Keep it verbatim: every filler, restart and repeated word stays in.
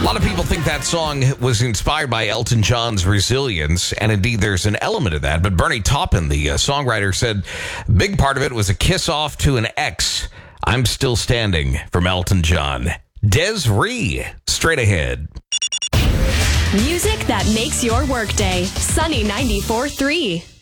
lot of people think that song was inspired by Elton John's Resilience, and indeed there's an element of that. But Bernie Taupin, the uh, songwriter, said big part of it was a kiss off to an ex. I'm Still Standing from Elton John. Des Ree, straight ahead. Music that makes your workday. Sunny ninety-four point three.